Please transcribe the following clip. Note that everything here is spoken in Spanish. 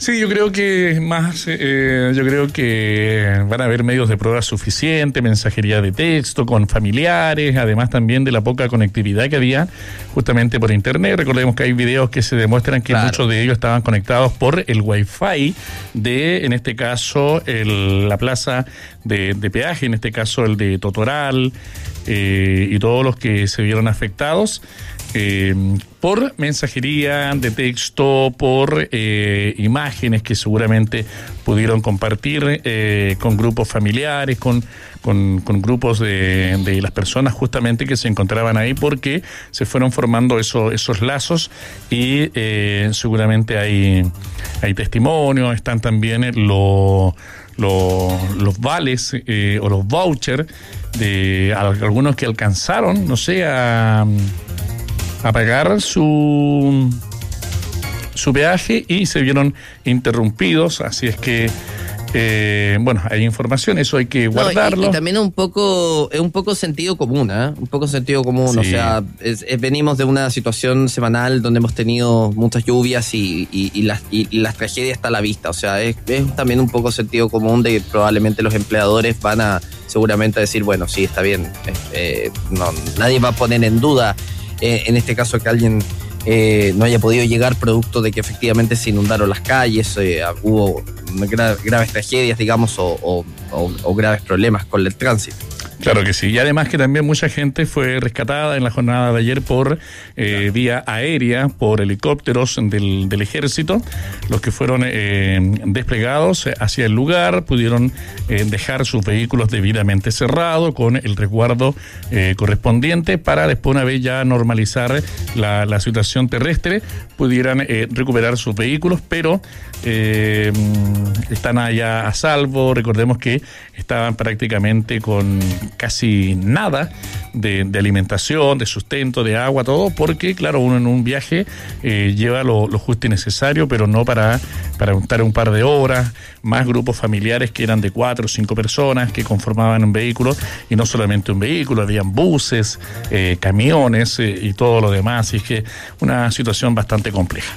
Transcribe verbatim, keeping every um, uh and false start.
Sí, yo creo que más, eh, yo creo que van a haber medios de prueba suficiente, mensajería de texto con familiares, además también de la poca conectividad que había justamente por internet. Recordemos que hay videos que se demuestran que claro. muchos de ellos estaban conectados por el Wi-Fi de, en este caso, el, la plaza de, de peaje, en este caso el de Totoral, eh, y todos los que se vieron afectados. Eh, por mensajería de texto, por eh, imágenes que seguramente pudieron compartir eh, con grupos familiares, con, con, con grupos de, de las personas justamente que se encontraban ahí, porque se fueron formando eso, esos lazos y eh, seguramente hay, hay testimonios, están también los... Los, los vales eh, o los vouchers de algunos que alcanzaron, no sé, a, a pagar su, su peaje y se vieron interrumpidos, así es que Eh, bueno, hay información, eso hay que guardarlo. No, y, y también un poco, es un poco sentido común, ¿eh? Un poco sentido común, sí. O sea, es, es, venimos de una situación semanal donde hemos tenido muchas lluvias y, y, y, las, y, y las tragedias está a la vista, o sea, es, es también un poco sentido común de que probablemente los empleadores van a seguramente decir, bueno, sí, está bien, eh, no, nadie va a poner en duda, eh, en este caso que alguien... Eh, no haya podido llegar producto de que efectivamente se inundaron las calles, eh, hubo gra- graves tragedias, digamos, o, o, o, o graves problemas con el tránsito. Claro que sí, y además que también mucha gente fue rescatada en la jornada de ayer por eh, vía aérea, por helicópteros del, del ejército, los que fueron eh, desplegados hacia el lugar, pudieron eh, dejar sus vehículos debidamente cerrados con el resguardo eh, correspondiente para después, una vez ya normalizar la, la situación terrestre, pudieran eh, recuperar sus vehículos, pero eh, están allá a salvo. Recordemos que estaban prácticamente con casi nada de, de alimentación, de sustento, de agua, todo, porque claro, uno en un viaje eh, lleva lo, lo justo y necesario, pero no para, para estar un par de horas, más grupos familiares que eran de cuatro o cinco personas que conformaban un vehículo, y no solamente un vehículo, habían buses, eh, camiones eh, y todo lo demás, y es que una situación bastante compleja.